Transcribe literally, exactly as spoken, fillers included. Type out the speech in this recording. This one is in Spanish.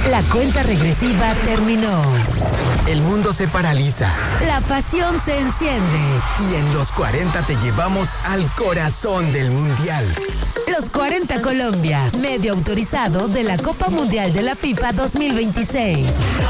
La cuenta regresiva terminó. El mundo se paraliza. La pasión se enciende. Y en los cuarenta te llevamos al corazón del Mundial. Los cuarenta Colombia, medio autorizado de la Copa Mundial de la FIFA dos mil veintiséis.